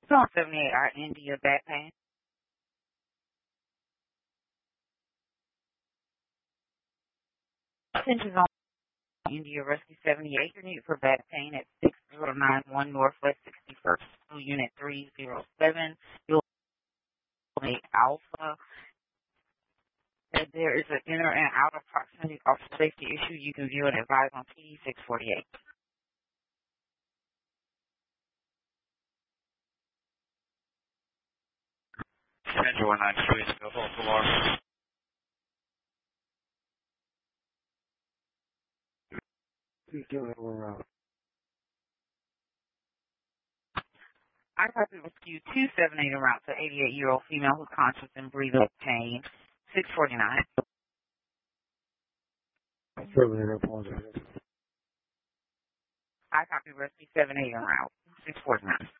on 78 our India back pain. Attention on India Rescue 78, your need for back pain at 6091 Northwest 61st, Unit 307. You'll make Alpha. If there is an inner and outer proximity officer safety issue, you can view and advise on PD 648. Central 193, go false alarm. I copy rescue 278 en route to 88-year-old female who's conscious and breathing pain. 649. I copy rescue 78 en route. 649.